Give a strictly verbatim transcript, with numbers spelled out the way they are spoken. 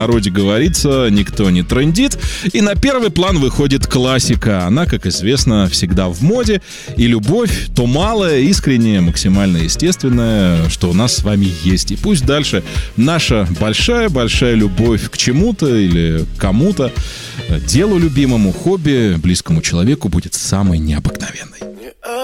народе говорится, никто не трендит. И на первый план выходит классика. Она, как известно, всегда в моде. И любовь, то малая, искренняя, максимально естественная, что у нас с вами есть. И пусть дальше наша большая-большая любовь к чему-то или кому-то, делу любимому, хобби, близкому человеку будет самой необыкновенной.